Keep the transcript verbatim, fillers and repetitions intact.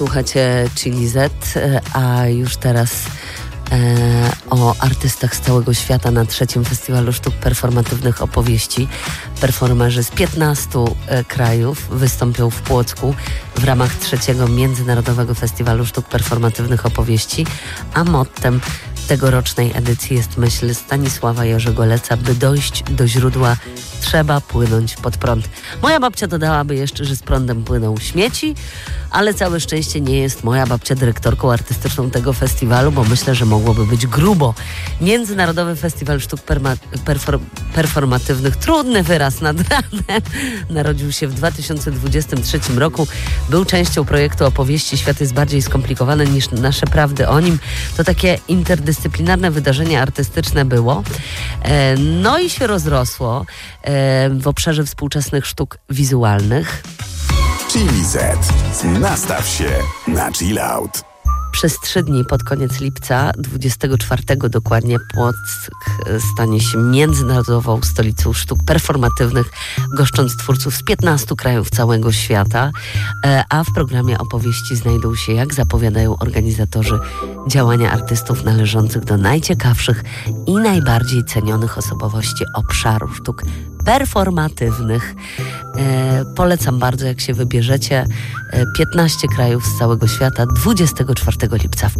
Słuchacie Chili Z, a już teraz e, o artystach z całego świata na trzecim Festiwalu Sztuk Performatywnych Opowieści. Performerzy z piętnastu e, krajów wystąpią w Płocku w ramach trzeciego Międzynarodowego Festiwalu Sztuk Performatywnych Opowieści, a mottem tegorocznej edycji jest myśl Stanisława Jerzego Leca: by dojść do źródła, trzeba płynąć pod prąd. Moja babcia dodałaby jeszcze, że z prądem płyną śmieci, ale całe szczęście nie jest moja babcia dyrektorką artystyczną tego festiwalu, bo myślę, że mogłoby być grubo. Międzynarodowy Festiwal Sztuk Perma- perform- Performatywnych, trudny wyraz nad ranem, narodził się w dwa tysiące dwudziestym trzecim roku. Był częścią projektu opowieści Świat jest bardziej skomplikowany niż nasze prawdy o nim. To takie interdyscyplinarne wydarzenie artystyczne było. E, no i się rozrosło e, w obszarze współczesnych sztuk wizualnych. Chili Z. Nastaw się na chill out. Przez trzy dni pod koniec lipca, dwudziestego czwartego dokładnie, Płock stanie się międzynarodową stolicą sztuk performatywnych, goszcząc twórców z piętnastu krajów całego świata, a w programie opowieści znajdą się, jak zapowiadają organizatorzy, działania artystów należących do najciekawszych i najbardziej cenionych osobowości obszaru sztuk performatywnych. E, polecam bardzo, jak się wybierzecie. E, piętnaście krajów z całego świata, dwudziestego czwartego lipca w